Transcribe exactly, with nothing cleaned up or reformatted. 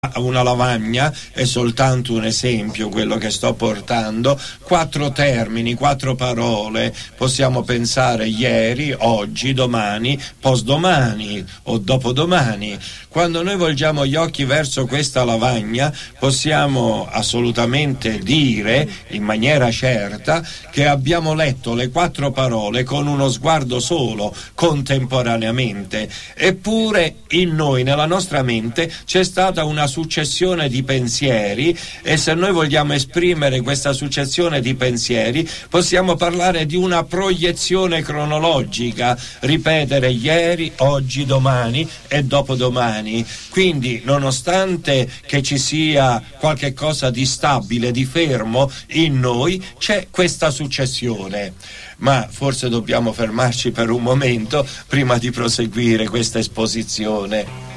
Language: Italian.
una lavagna, è soltanto un esempio quello che sto portando, quattro termini, quattro parole, possiamo pensare ieri, oggi, domani, postdomani o dopodomani. Quando noi volgiamo gli occhi verso questa lavagna possiamo assolutamente dire in maniera certa che abbiamo letto le quattro parole con uno sguardo solo, contemporaneamente, eppure in noi, nella nostra mente, c'è stata una successione di pensieri, e se noi vogliamo esprimere questa successione di pensieri possiamo parlare di una proiezione cronologica, ripetere ieri, oggi, domani e dopodomani. Quindi, nonostante che ci sia qualche cosa di stabile, di fermo in noi, c'è questa successione. Ma forse dobbiamo fermarci per un momento prima di proseguire questa esposizione.